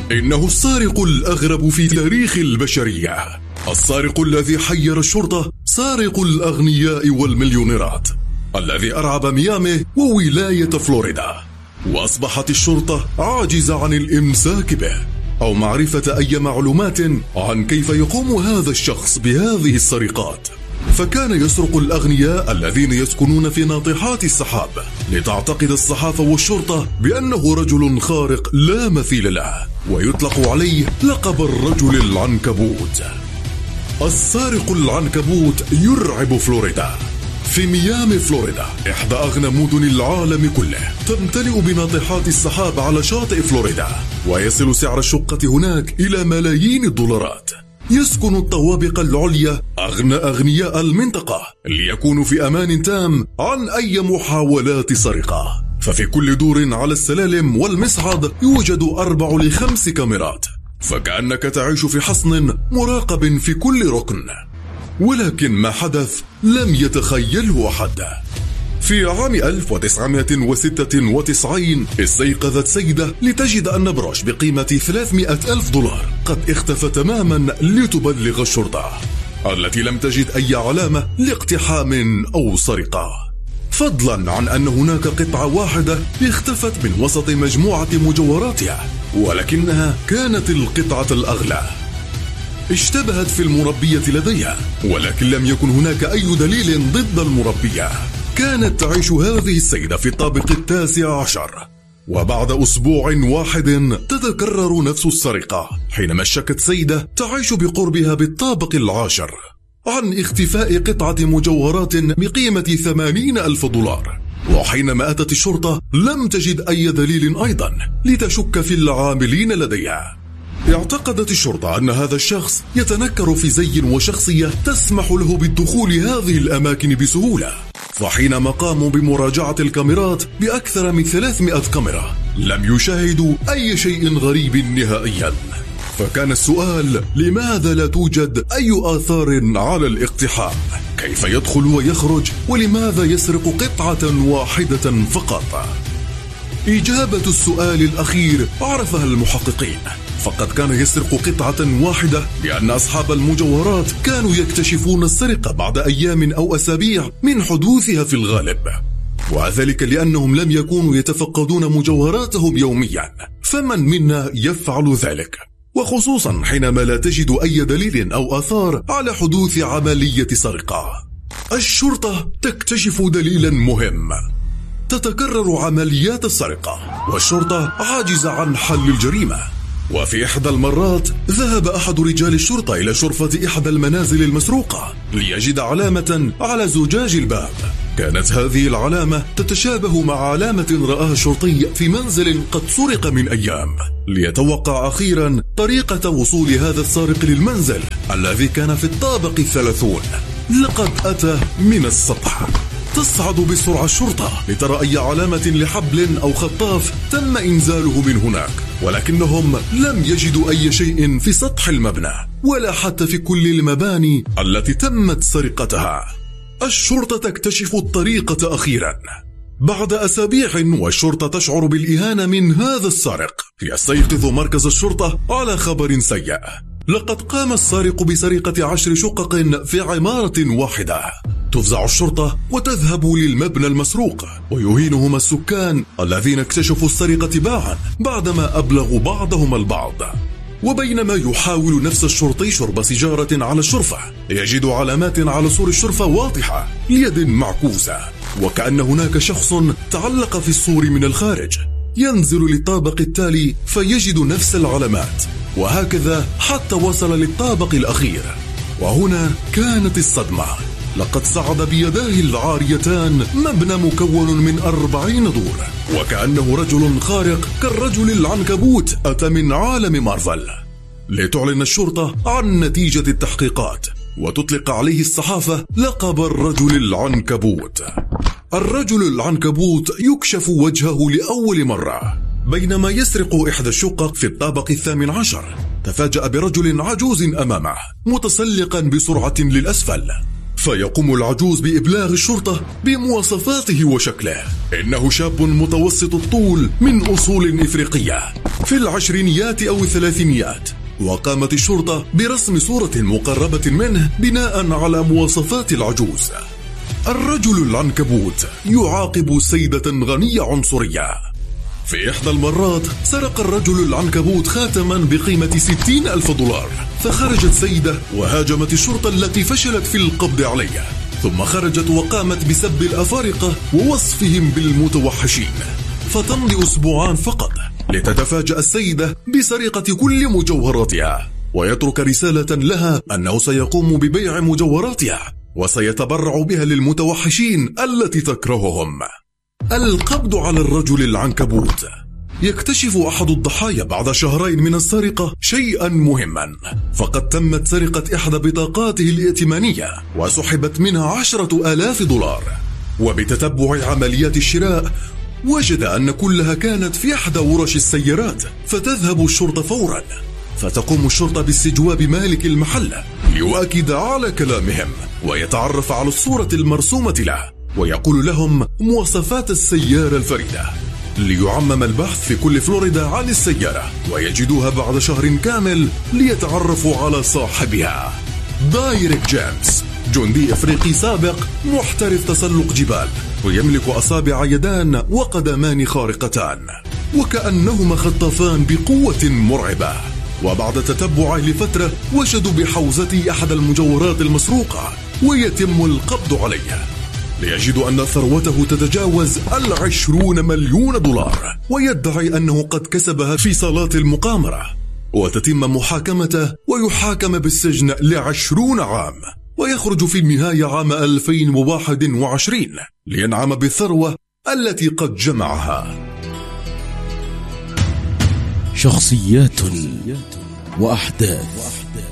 إنه السارق الأغرب في تاريخ البشرية، السارق الذي حير الشرطة، سارق الأغنياء والمليونيرات، الذي أرعب ميامي وولاية فلوريدا، وأصبحت الشرطة عاجزة عن الإمساك به أو معرفة أي معلومات عن كيف يقوم هذا الشخص بهذه السرقات. فكان يسرق الأغنياء الذين يسكنون في ناطحات السحاب، لتعتقد الصحافة والشرطة بأنه رجل خارق لا مثيل له، ويطلق عليه لقب الرجل العنكبوت. السارق العنكبوت يرعب فلوريدا. في ميامي فلوريدا، إحدى أغنى مدن العالم كله، تمتلئ بناطحات السحاب على شاطئ فلوريدا، ويصل سعر الشقة هناك إلى ملايين الدولارات. يسكن الطوابق العليا أغنى أغنياء المنطقة ليكونوا في أمان تام عن أي محاولات سرقة. ففي كل دور على السلالم والمصعد يوجد 4 ل 5 كاميرات، فكأنك تعيش في حصن مراقب في كل ركن. ولكن ما حدث لم يتخيله أحد. في عام 1996 استيقظت سيدة لتجد أن بروش بقيمة 300,000 دولار قد اختفى تماما لتبلغ الشرطة، التي لم تجد أي علامة لاقتحام أو سرقة، فضلا عن أن هناك قطعة واحدة اختفت من وسط مجموعة مجوهراتها، ولكنها كانت القطعة الأغلى. اشتبهت في المربية لديها، ولكن لم يكن هناك أي دليل ضد المربية. كانت تعيش هذه السيدة في الطابق 19، وبعد أسبوع واحد تتكرر نفس السرقة، حينما شكت سيدة تعيش بقربها بالطابق 10 عن اختفاء قطعة مجوهرات بقيمة 80,000 دولار. وحينما أتت الشرطة لم تجد أي دليل أيضا لتشك في العاملين لديها. اعتقدت الشرطة أن هذا الشخص يتنكر في زي وشخصية تسمح له بالدخول هذه الأماكن بسهولة. فحينما قاموا بمراجعة الكاميرات بأكثر من 300 كاميرا لم يشاهدوا أي شيء غريب نهائيا. فكان السؤال: لماذا لا توجد أي آثار على الاقتحام؟ كيف يدخل ويخرج؟ ولماذا يسرق قطعة واحدة فقط؟ إجابة السؤال الأخير عرفها المحققين، فقد كان يسرق قطعة واحدة لأن أصحاب المجوهرات كانوا يكتشفون السرقة بعد أيام أو أسابيع من حدوثها في الغالب، وذلك لأنهم لم يكونوا يتفقدون مجوهراتهم يوميا. فمن منا يفعل ذلك؟ وخصوصا حينما لا تجد أي دليل أو آثار على حدوث عملية سرقة. الشرطة تكتشف دليلا مهم: تتكرر عمليات السرقة والشرطة عاجزة عن حل الجريمة. وفي إحدى المرات ذهب أحد رجال الشرطة إلى شرفة إحدى المنازل المسروقة ليجد علامة على زجاج الباب. كانت هذه العلامة تتشابه مع علامة رآها الشرطي في منزل قد سرق من أيام، ليتوقع أخيرا طريقة وصول هذا السارق للمنزل الذي كان في الطابق 30. لقد أتى من السطح. تصعد بسرعة الشرطة لترى أي علامة لحبل أو خطاف تم إنزاله من هناك، ولكنهم لم يجدوا أي شيء في سطح المبنى ولا حتى في كل المباني التي تمت سرقتها. الشرطة تكتشف الطريقة أخيرا. بعد أسابيع والشرطة تشعر بالإهانة من هذا السارق، يستيقظ مركز الشرطة على خبر سيء: لقد قام السارق بسرقة 10 شقق في عمارة واحدة. تفزع الشرطة وتذهب للمبنى المسروق، ويهينهم السكان الذين اكتشفوا السرقة تباعا بعدما أبلغوا بعضهم البعض. وبينما يحاول نفس الشرطي شرب سيجارة على الشرفة، يجد علامات على سور الشرفة واضحة ليد معكوسة، وكأن هناك شخص تعلق في السور من الخارج. ينزل للطابق التالي فيجد نفس العلامات، وهكذا حتى وصل للطابق الأخير. وهنا كانت الصدمة: لقد صعد بيداه العاريتان مبنى مكون من 40 دور، وكأنه رجل خارق كالرجل العنكبوت أتى من عالم مارفل. لتعلن الشرطة عن نتيجة التحقيقات وتطلق عليه الصحافة لقب الرجل العنكبوت. الرجل العنكبوت يكشف وجهه لأول مرة بينما يسرق إحدى الشقق في الطابق 18. تفاجأ برجل عجوز أمامه متسلقا بسرعة للأسفل، فيقوم العجوز بإبلاغ الشرطة بمواصفاته وشكله. إنه شاب متوسط الطول من أصول إفريقية في العشرينيات أو الثلاثينيات، وقامت الشرطة برسم صورة مقربة منه بناء على مواصفات العجوز. الرجل العنكبوت يعاقب سيدة غنية عنصرية. في إحدى المرات سرق الرجل العنكبوت خاتما بقيمة 60,000 دولار، فخرجت سيدة وهاجمت الشرطة التي فشلت في القبض عليه، ثم خرجت وقامت بسب الأفارقة ووصفهم بالمتوحشين. فتمضي أسبوعان فقط لتتفاجأ السيدة بسرقة كل مجوهراتها، ويترك رسالة لها أنه سيقوم ببيع مجوهراتها وسيتبرع بها للمتوحشين التي تكرههم. القبض على الرجل العنكبوت. يكتشف أحد الضحايا بعد شهرين من السرقة شيئا مهما، فقد تمت سرقة إحدى بطاقاته الائتمانية وسحبت منها 10,000 دولار. وبتتبع عمليات الشراء وجد أن كلها كانت في إحدى ورش السيارات، فتذهب الشرطة فورا، فتقوم الشرطة باستجواب مالك المحل ليؤكد على كلامهم ويتعرف على الصورة المرسومة له، ويقول لهم مواصفات السيارة الفريدة. ليعمم البحث في كل فلوريدا عن السيارة، ويجدوها بعد شهر كامل ليتعرفوا على صاحبها. دايريك جيمس، جندي أفريقي سابق محترف تسلق جبال، ويملك أصابع يدان وقدمان خارقتان، وكأنهما خطافان بقوة مرعبة. وبعد تتبعه لفترة وجدوا بحوزته أحد المجوهرات المسروقة، ويتم القبض عليه، ليجدوا أن ثروته تتجاوز 20 مليون دولار، ويدعي أنه قد كسبها في صالات المقامرة، وتتم محاكمته ويحاكم بالسجن ل20 عام، ويخرج في النهاية عام 2021 لينعم بالثروة التي قد جمعها. شخصيات وأحداث